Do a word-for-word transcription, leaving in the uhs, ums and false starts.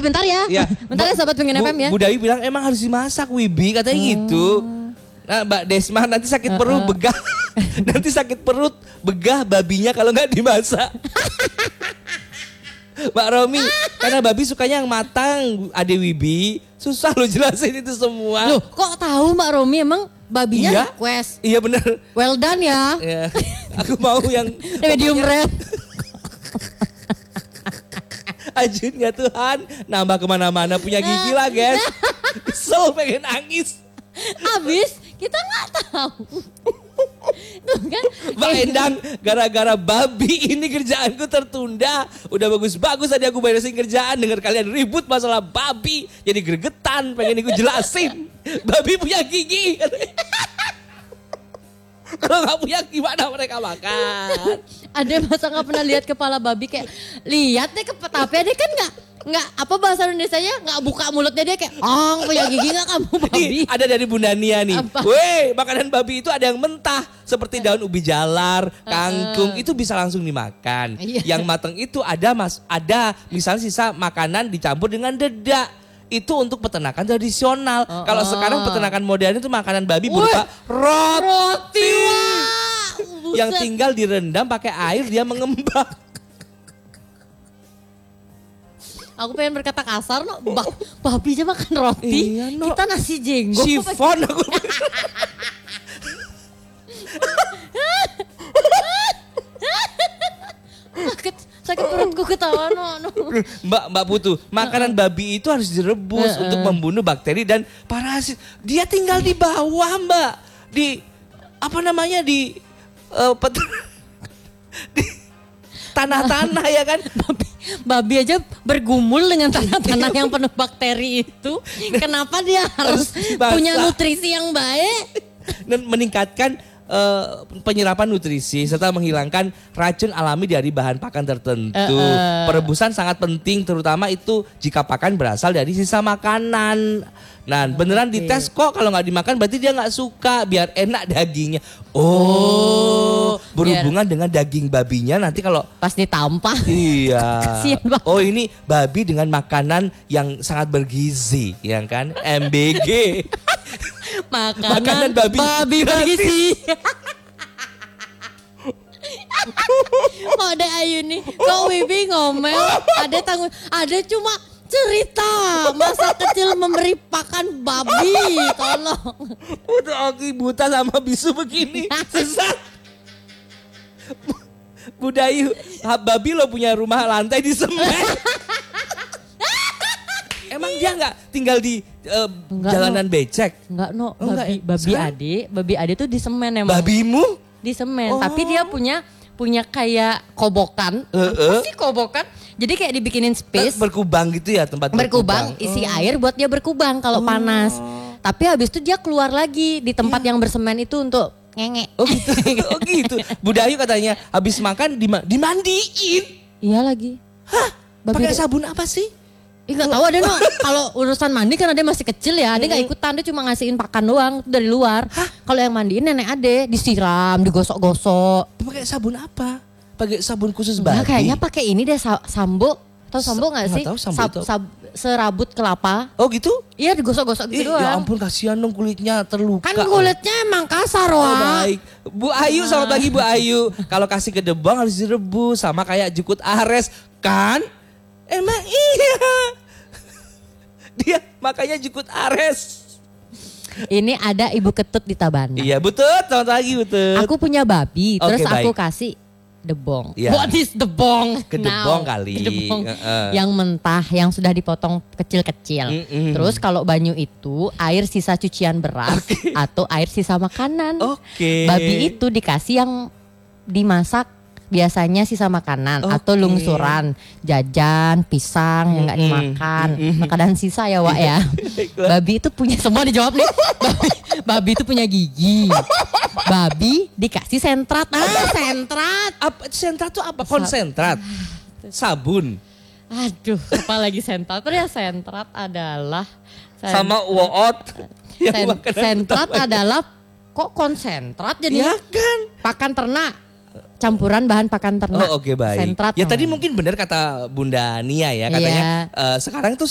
bentar ya. Ya. Bentar ya Sobat Pengen Bu, F M ya. Bu Dayu bilang emang harus dimasak Wibi katanya Oh. gitu. Nah Mbak Desma nanti sakit perut begah. Nanti sakit perut begah babinya kalau nggak dimasak. Mbak Romi, karena babi sukanya yang matang, Ade Wibi. Susah lo jelasin itu semua. Loh kok tahu Mbak Romi emang babinya Iya? request. Iya benar. Well done ya. Ya, aku mau yang Medium pokoknya- rare. Ajun ya Tuhan, nambah kemana-mana punya gigi lah guys. Kesel pengen nangis. Habis kita nggak tahu. Tuh kan. Mbak Endang, gara-gara babi ini kerjaanku tertunda. Udah bagus-bagus tadi aku beresin kerjaan, dengar kalian ribut masalah babi. Jadi gregetan, pengen aku jelasin. Babi punya gigi. Kalau nggak punya gimana mereka makan? Ada masa nggak pernah lihat kepala babi kayak lihat deh ke tapi dia kan nggak nggak apa bahasa Indonesianya nggak buka mulutnya dia kayak ong punya gigi nggak kamu babi. Nih, ada dari Bunda Nia nih. Apa? Weh, makanan babi itu ada yang mentah seperti daun ubi jalar, kangkung itu bisa langsung dimakan. Iya. Yang matang itu ada mas, ada misalnya sisa makanan dicampur dengan dedak. Itu untuk peternakan tradisional. Oh, Kalau oh. sekarang peternakan modern itu makanan babi Wih, berupa roti. roti, wah. Yang Buset. tinggal direndam pakai air dia mengembang. Aku pengen berkata kasar no, ba babi aja makan roti, Iya, no. kita nasi jenggot. Sifon aku. sakit, sakit perutku ketawa no, no. Mbak Mbak Putu, makanan babi itu harus direbus Uh-uh. untuk membunuh bakteri dan parasit. Dia tinggal di bawah, Mbak. Di apa namanya di eh, pet- di tanah-tanah ya kan? Babi, babi aja bergumul dengan tanah-tanah yang penuh bakteri itu. Kenapa dia harus Basah. punya nutrisi yang baik? Dan meningkatkan eh, penyerapan nutrisi serta menghilangkan racun alami dari bahan pakan tertentu. Uh-uh. Perebusan sangat penting terutama itu jika pakan berasal dari sisa makanan. Nah beneran Oke. dites kok kalau nggak dimakan berarti dia nggak suka biar enak dagingnya. Oh, berhubungan dengan daging babinya nanti kalau Pas ditampah. iya. Kasian banget. Oh ini babi dengan makanan yang sangat bergizi, ya kan? M B G. Makanan, Makanan babi babi gratis. bergizi. Oh ada Ayu nih, kok Wibi ngomel, ada tanggung, ada cuma cerita masa kecil memberi pakan babi, tolong. Udah aku buta sama bisu begini. Sesat. Budayu, babi lo punya rumah lantai di semen. Emang dia nggak tinggal di eh, Enggak, jalanan becek? Enggak no, Oh, enggak babi, ya? babi Sekarang? ade, babi ade tuh di semen emang. Babimu? Di semen, Oh. tapi dia punya punya kayak kobokan. Heeh. Apa sih kobokan? Jadi kayak dibikinin space. Berkubang gitu ya tempat berkubang, isi air buat dia berkubang kalau panas. Tapi habis itu dia keluar lagi di tempat yang bersemen itu untuk ngenge. Oh gitu. Oh gitu. Budayu katanya habis makan dima- dimandiin. Iya lagi. Hah? Babi Pakai dia- sabun apa sih? Ih nggak tahu ada no. Kalau urusan mandi kan ada masih kecil ya, ada nggak ikutan, dia cuma ngasihin pakan doang itu dari luar. Kalau yang mandiin nenek ade disiram, digosok-gosok. Pakai sabun apa? Pakai sabun khusus Nah, babi. kayaknya pakai ini deh sa- sambo. Tahu sambo nggak Nggak sih? tahu sambo Sab- itu. sab- serabut kelapa. Oh gitu? Iya digosok-gosok Ih, gitu doang. ya ampun kasihan dong kulitnya terluka. Kan kulitnya emang kasar Oh, wah. baik. Bu Ayu selamat pagi Bu Ayu. Kalau kasih ke debong harus direbus sama kayak jukut ares kan? Emang iya. Dia makanya jukut ares. Ini ada ibu ketut di Tabanan. Iya Butut, selamat pagi Butut. Aku punya babi, Oke, terus aku baik. kasih debong. Iya. What is debong? Ke debong kali. Ke debong. Heeh. Yang mentah, yang sudah dipotong kecil-kecil. Mm-mm. Terus kalau banyu itu air sisa cucian beras atau air sisa makanan. Oke. Babi itu dikasih yang dimasak biasanya sisa makanan Oke. atau lungsuran, jajan, pisang yang nggak Mm-mm. dimakan, makanan sisa ya Wak ya. Baiklah. Babi itu punya semua dijawab nih. Babi, babi itu punya gigi. Babi dikasih sentrat. Ah, sentrat. Apa sentrat tuh apa? Konsentrat. Sabun. Aduh, apa lagi sentrat? Ya sentrat adalah sen- Sama woot. Yang sen- makanan sentrat utama. adalah kok konsentrat jadi Ya kan. pakan ternak. Campuran bahan pakan ternak. Oh oke baik. Sentrat Ya tadi namanya. mungkin benar kata Bunda Nia ya katanya Iya. eh, sekarang tuh